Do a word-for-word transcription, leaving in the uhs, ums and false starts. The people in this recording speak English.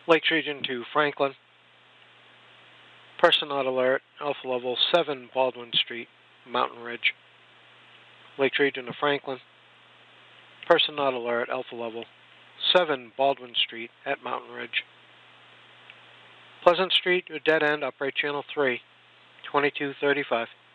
Lakes Region to Franklin. Person not alert, Alpha Level seven Baldwin Street, Mountain Ridge. Lakes Region to Franklin. Person not alert, Alpha Level seven Baldwin Street at Mountain Ridge. Pleasant Street to dead end, upright channel three, twenty-two thirty-five.